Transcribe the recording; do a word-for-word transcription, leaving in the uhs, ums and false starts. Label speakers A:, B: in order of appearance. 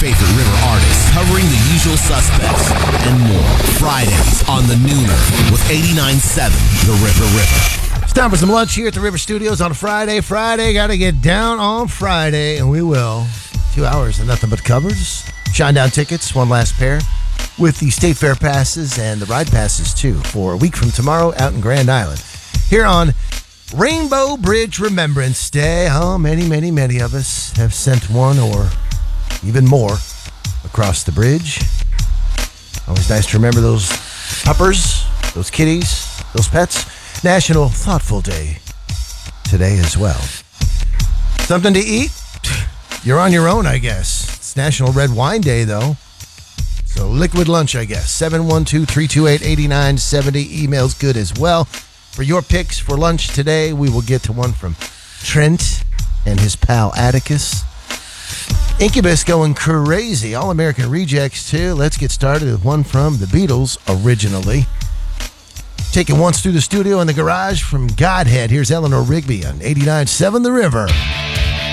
A: favorite river artists, covering the usual suspects and more. Fridays on the Nooner with eighty-nine point seven The River River.
B: It's time for some lunch here at the River Studios on a Friday. Friday, got to get down on Friday, and we will. Two hours of nothing but covers. Shinedown tickets, one last pair, with the State Fair passes and the ride passes, too, for a week from tomorrow out in Grand Island. Here on Rainbow Bridge Remembrance Day. Oh, many, many, many of us have sent one or even more across the bridge. Always nice to remember those puppers, those kitties, those pets. National Thoughtful Day today as well. Something to eat? You're on your own, I guess. It's National Red Wine Day, though. So liquid lunch, I guess. seven one two, three two eight, eight nine seven zero. Email's good as well. For your picks for lunch today, we will get to one from Trent and his pal Atticus. Incubus going crazy. All-American Rejects, too. Let's get started with one from the Beatles originally. Taking once through the studio in the garage from Godhead. Here's Eleanor Rigby on eighty-nine point seven The River.